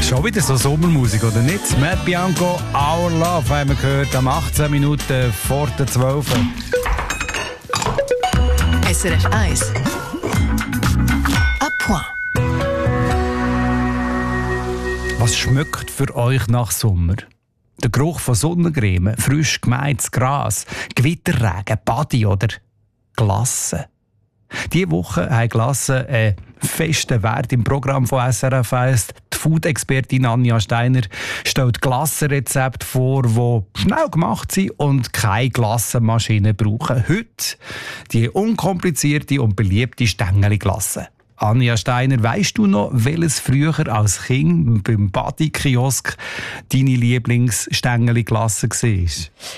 Schon wieder so Sommermusik, oder nicht? Matt Bianco, Our Love, haben wir gehört, am 18 Minuten vor der 12. SRF 1. À point. Was schmeckt für euch nach Sommer? Der Geruch von Sonnencreme, frisch gemähtes Gras, Gewitterregen, Badi oder Glasse. Diese Woche haben Glassen einen festen Wert im Programm von SRF 1. Die Food-Expertin Anja Steiner stellt Glassenrezepte vor, die schnell gemacht sind und keine Glassenmaschine brauchen. Heute die unkomplizierte und beliebte Stängeli-Glasse. Anja Steiner, weisst du noch, welches früher als Kind beim Badi-Kiosk deine Lieblingsstängeli-Glasse war?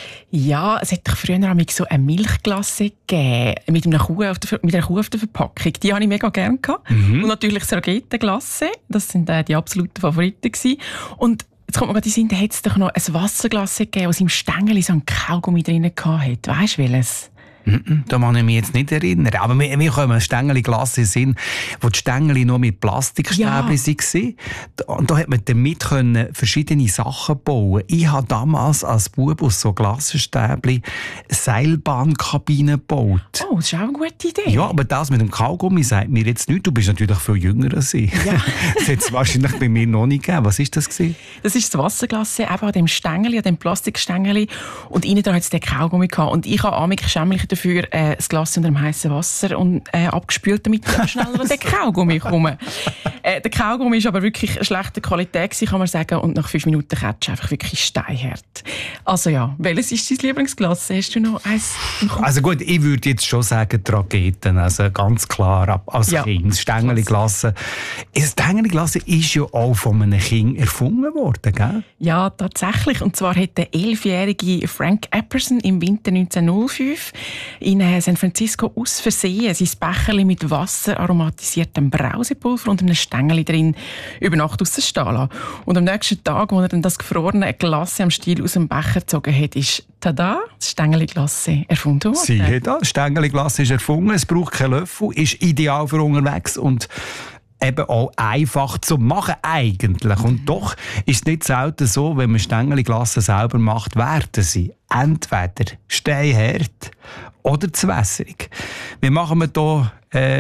Ja, es hat doch früher so eine Milchglasse gegeben, mit einer Kuh auf der Verpackung. Die hatte ich mega gerne. Und natürlich Sargetta-Glasse, das sind die absoluten Favoriten gewesen. Und jetzt kommt mir gerade in den Sinn, da hat es doch noch ein Wasserglasse gegeben, das im Stängeli so einen Kaugummi drin hatte. Weisst du welches? Da kann ich mich jetzt nicht erinnern. Aber wir kommen an Stängeli-Glasse sind, wo die Stängeli noch mit Plastikstäbchen waren. Und da hat man damit verschiedene Sachen bauen. Ich habe damals als Bub aus so Glassenstäbchen Seilbahnkabinen gebaut. Oh, das ist auch eine gute Idee. Ja, aber das mit dem Kaugummi sagt mir jetzt nichts. Du bist natürlich viel jünger als ich. Ja. Das hat es wahrscheinlich bei mir noch nicht gegeben. Was war das? Das ist das Wasserglasse, eben an dem Stängeli, an dem Plastikstängeli. Und innen da hat es den Kaugummi gehabt. Und ich habe amig schämlich dafür das Glas unter dem heißen Wasser und abgespült, damit ich schneller an den Kaugummi komme. Der Kaugummi war aber wirklich schlechter Qualität, kann man sagen. Und nach 5 Minuten Ketsch einfach wirklich steinhart. Also ja, welches ist dein Lieblingsglas? Hast du noch eins im Kopf? Also gut, ich würde jetzt schon sagen Trageten. Also ganz klar, als Kind. Stängeli-Glasse. Das Stängeli-Glasse ist ja auch von einem Kind erfunden worden, gell? Ja, tatsächlich. Und zwar hat der 11-jährige Frank Epperson im Winter 1905 in San Francisco aus Versehen sein Becherchen mit wasseraromatisiertem Brausepulver und einem Stängeli drin über Nacht rausstehen lassen. Und am nächsten Tag, als er dann das gefrorene Glas am Stiel aus dem Becher gezogen hat, ist tada, das Stängeli-Glasse erfunden worden. Siehe da, das Stängeli-Glasse ist erfunden, es braucht keinen Löffel, ist ideal für unterwegs und eben auch einfach zu machen eigentlich. Und doch ist es nicht selten so, wenn man Stängeli-Glasse selber macht, werden sie entweder steinhart oder zu wässrig. Wie machen wir da,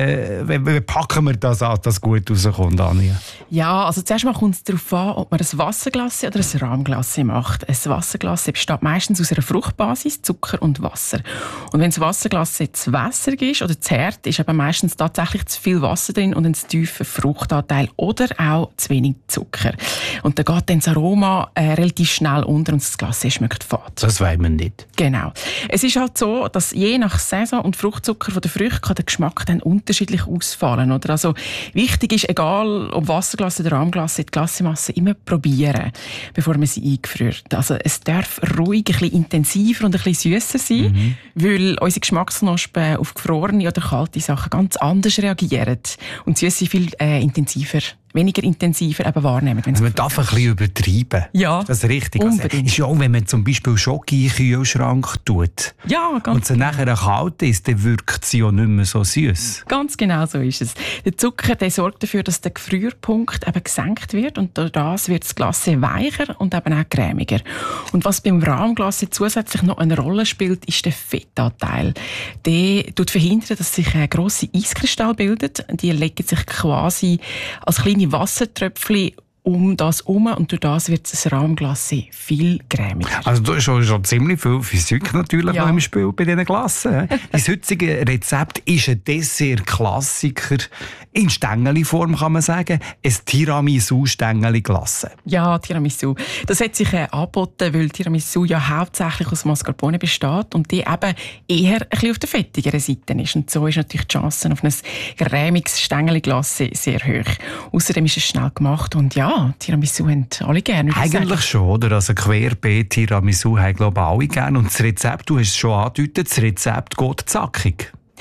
wie packen wir das an, dass gut rauskommt, Anja? Ja, also zuerst mal kommt es darauf an, ob man ein Wasserglas oder ein Rahmglas macht. Ein Wasserglas besteht meistens aus einer Fruchtbasis, Zucker und Wasser. Und wenn das Wasserglas zu wässrig ist oder zu hart, ist aber meistens tatsächlich zu viel Wasser drin und ein zu tiefer Fruchtanteil oder auch zu wenig Zucker. Und da geht dann das Aroma relativ schnell unter und das Glas schmeckt fad. Das wollen wir nicht. Genau. Es ist halt so, dass je nach Saison und Fruchtzucker von der Früchte kann der Geschmack dann unterschiedlich ausfallen. Oder? Also wichtig ist, egal ob Wasserglas oder Rahmglas, die Glassemasse immer probieren, bevor man sie eingefriert. Also es darf ruhig ein bisschen intensiver und ein bisschen süsser sein, weil unsere Geschmacksknospen auf gefrorene oder kalte Sachen ganz anders reagieren und Süße viel weniger intensiver eben wahrnehmen. Also man darf ein bisschen übertreiben. Ja, das ist richtig. unbedingt. Also, ist ja auch, wenn man zum Beispiel Schoki in den Kühlschrank tut ja, ganz und sie nachher kalt ist, dann wirkt sie ja nicht mehr so süß. Ganz genau so ist es. Der Zucker der sorgt dafür, dass der Gefrierpunkt eben gesenkt wird und durch das wird das Glas weicher und eben auch cremiger. Und was beim Rahmglas zusätzlich noch eine Rolle spielt, ist der Fettanteil. Der verhindert, dass sich grosse Eiskristalle bilden. Die legen sich quasi als kleine Wassertröpfchen um das herum und durch das wird das Rahmglas viel cremiger. Also da ist schon ziemlich viel Physik natürlich noch im Spiel bei diesen Glassen. Das heutige Rezept ist ein Dessert-Klassiker in Stängeli-Form, kann man sagen. Ein Tiramisu-Stängeli-Glasse. Ja, Tiramisu. Das hat sich angeboten, weil Tiramisu ja hauptsächlich aus Mascarpone besteht und die eben eher ein bisschen auf der fettigeren Seite ist. Und so ist natürlich die Chance auf ein cremiges Stängeli-Glasse sehr hoch. Außerdem ist es schnell gemacht und ja, Tiramisu haben alle gerne. Eigentlich schon, oder? Also querbeet Tiramisu haben, glaube ich, alle gerne. Und das Rezept, du hast es schon angedeutet, das Rezept geht zackig.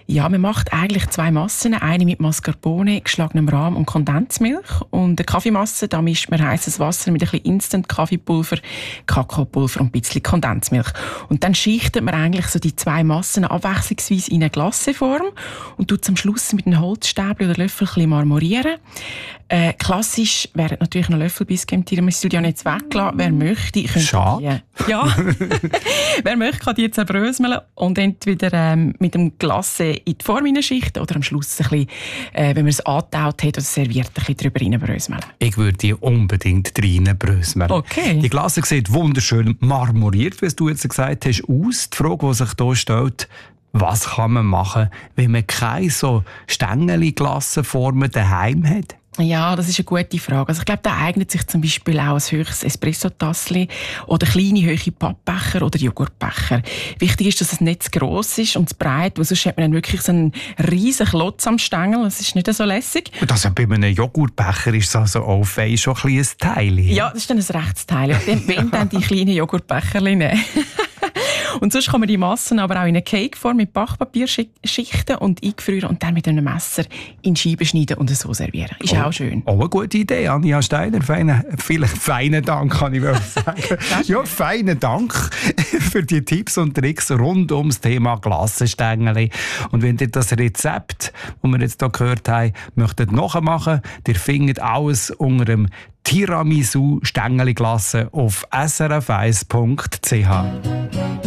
Ja, man macht eigentlich 2 Massen. Eine mit Mascarpone, geschlagenem Rahm und Kondensmilch. Und eine Kaffeemasse, da mischt man heißes Wasser mit ein bisschen Instant-Kaffeepulver, Kakaopulver und ein bisschen Kondensmilch. Und dann schichtet man eigentlich so die 2 Massen abwechslungsweise in eine Glacéform und tut es am Schluss mit einem Holzstäbchen oder Löffel ein bisschen marmorieren. Klassisch wären natürlich noch Löffelbiskuit im Tiramisu ja nicht weglassen. Wer möchte, könnte Schade. Ja. Wer möchte, kann die zerbröseln und entweder mit dem Glacé in die Form hineinschichten oder am Schluss ein bisschen, wenn man es angetaut hat oder serviert, ein bisschen drüber reinbröseln. Ich würde die unbedingt reinbröseln. Okay. Die Glasse sieht wunderschön marmoriert, wie du jetzt gesagt hast, aus. Die Frage, die sich hier stellt, was kann man machen, wenn man keine so Stängeli-Glassenformen daheim hat? Ja, das ist eine gute Frage. Also ich glaube, da eignet sich zum Beispiel auch ein höchstes Espresso-Tassli oder kleine, hohe Pappbecher oder Joghurtbecher. Wichtig ist, dass es nicht zu gross ist und zu breit, weil sonst hat man dann wirklich so einen riesen Klotz am Stängel. Das ist nicht so lässig. Und also bei einem Joghurtbecher ist es also auch fein schon ein kleines Teil. Ja, das ist dann ein rechtes Teil. Wenn dann die kleinen Joghurtbecherchen nehmen. Und sonst kann man die Massen aber auch in eine Cakeform mit Backpapier schichten und eingefrieren und dann mit einem Messer in Scheiben schneiden und so servieren. Ist auch schön. Auch eine gute Idee, Anja Steiner. Feinen Dank, kann ich sagen. Ja, feinen Dank für die Tipps und Tricks rund ums Thema Glassenstängeli. Und wenn ihr das Rezept, das wir jetzt hier gehört haben, möchtet nachmachen, ihr findet alles unter dem Tiramisu Stängeli Glasse auf srf1.ch.